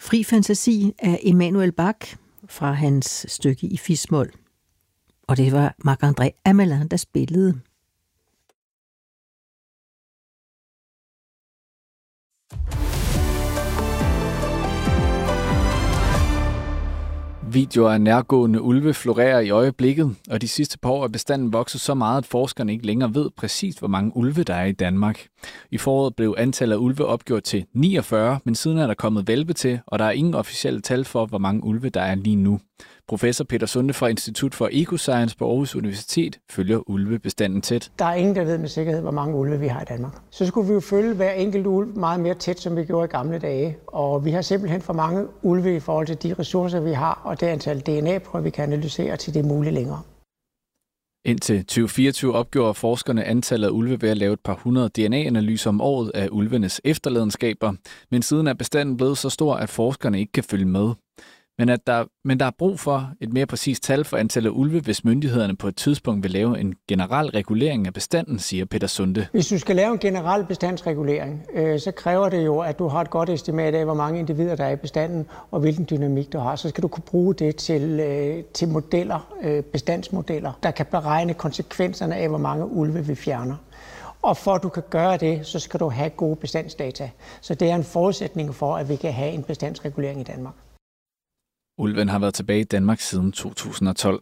Fri fantasi af Emanuel Bach fra hans stykke i Fismol. Og det var Marc-André Amelin, der spillede. Videoer af nærgående ulve florerer i øjeblikket, og de sidste par år er bestanden vokset så meget, at forskerne ikke længere ved præcis, hvor mange ulve der er i Danmark. I foråret blev antallet af ulve opgjort til 49, men siden er der kommet hvalpe til, og der er ingen officielle tal for, hvor mange ulve der er lige nu. Professor Peter Sunde fra Institut for Ecoscience på Aarhus Universitet følger ulvebestanden tæt. Der er ingen, der ved med sikkerhed, hvor mange ulve vi har i Danmark. Så skulle vi jo følge hver enkelt ulv meget mere tæt, som vi gjorde i gamle dage. Og vi har simpelthen for mange ulve i forhold til de ressourcer, vi har, og det antal DNA-prøver, vi kan analysere, til det er muligt længere. Indtil 2024 opgjorde forskerne antallet af ulve ved at lave et par hundrede DNA-analyser om året af ulvenes efterladenskaber, men siden er bestanden blevet så stor, at forskerne ikke kan følge med. Men der er brug for et mere præcist tal for antallet af ulve, hvis myndighederne på et tidspunkt vil lave en generel regulering af bestanden, siger Peter Sunde. Hvis du skal lave en generel bestandsregulering, så kræver det jo, at du har et godt estimat af, hvor mange individer der er i bestanden, og hvilken dynamik du har. Så skal du kunne bruge det til modeller, bestandsmodeller, der kan beregne konsekvenserne af, hvor mange ulve vi fjerner. Og for at du kan gøre det, så skal du have gode bestandsdata. Så det er en forudsætning for, at vi kan have en bestandsregulering i Danmark. Ulven har været tilbage i Danmark siden 2012.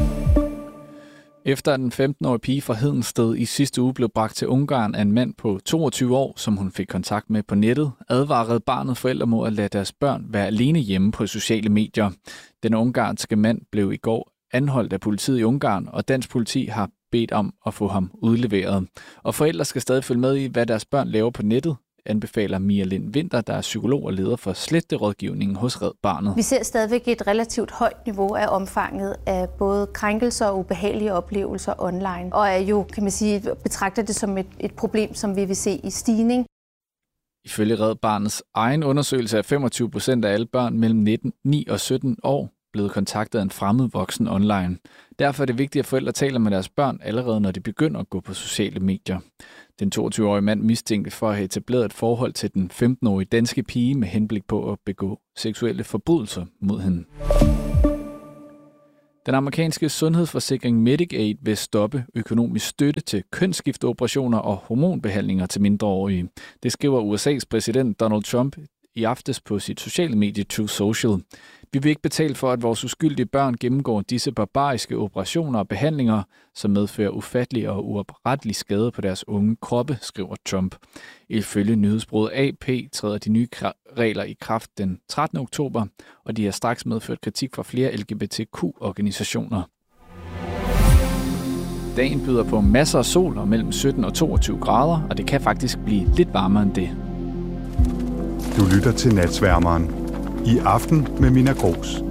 Efter at den 15-årige pige fra Hedensted i sidste uge blev bragt til Ungarn af en mand på 22 år, som hun fik kontakt med på nettet, advarede barnet forældre mod at lade deres børn være alene hjemme på sociale medier. Den ungarske mand blev i går anholdt af politiet i Ungarn, og dansk politi har bedt om at få ham udleveret. Og forældre skal stadig følge med i, hvad deres børn laver på nettet, anbefaler Mia Lind Vinter, der er psykolog og leder for sletterådgivningen hos Red Barnet. Vi ser stadigvæk et relativt højt niveau af omfanget af både krænkelser og ubehagelige oplevelser online, og er jo, kan man sige, betragter det som et problem, som vi vil se i stigning. Ifølge Red Barnets egen undersøgelse er 25% af alle børn mellem 9 og 17 år blevet kontaktet af en fremmed voksen online. Derfor er det vigtigt, at forældre taler med deres børn allerede, når de begynder at gå på sociale medier. Den 22-årige mand mistænkte for at have etableret et forhold til den 15-årige danske pige med henblik på at begå seksuelle forbrydelser mod hende. Den amerikanske sundhedsforsikring Medicaid vil stoppe økonomisk støtte til kønsskifteoperationer og hormonbehandlinger til mindreårige. Det skriver USA's præsident Donald Trump i aftes på sit sociale medie Truth Social. Vi vil ikke betale for, at vores uskyldige børn gennemgår disse barbariske operationer og behandlinger, som medfører ufattelige og uoprettelige skader på deres unge kroppe, skriver Trump. Ifølge nyhedsbureauet AP træder de nye regler i kraft den 13. oktober, og de har straks medført kritik fra flere LGBTQ-organisationer. Dagen byder på masser af sol og mellem 17 og 22 grader, og det kan faktisk blive lidt varmere end det. Du lytter til Natsværmeren. I aften med Mina Gros.